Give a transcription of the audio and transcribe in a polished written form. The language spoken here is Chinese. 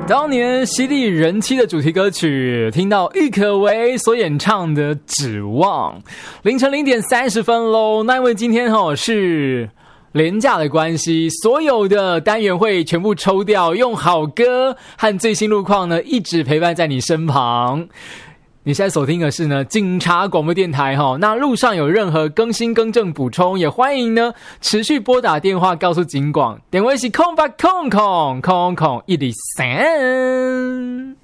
当年犀利人妻的主题歌曲，听到郁可唯所演唱的《指望》。凌晨0点30分咯。那因为今天是连假的关系，所有的单元会全部抽掉，用好歌和最新路况呢一直陪伴在你身旁。你现在所听的是呢警察广播电台那路上有任何更新更正补充，也欢迎呢持续拨打电话告诉警广，电话是0800000103。